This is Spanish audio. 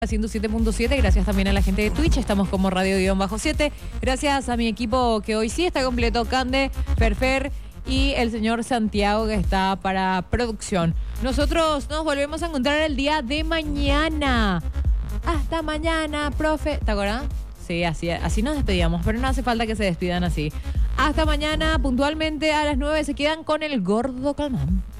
107.7, gracias también a la gente de Twitch, estamos como Radio-7, gracias a mi equipo que hoy sí está completo, Cande, Ferfer y el señor Santiago que está para producción. Nosotros nos volvemos a encontrar el día de mañana. Hasta mañana, profe. ¿Te acuerdas? Sí, así nos despedíamos, pero no hace falta que se despidan así. Hasta mañana, puntualmente a las 9 se quedan con el Gordo Calmán.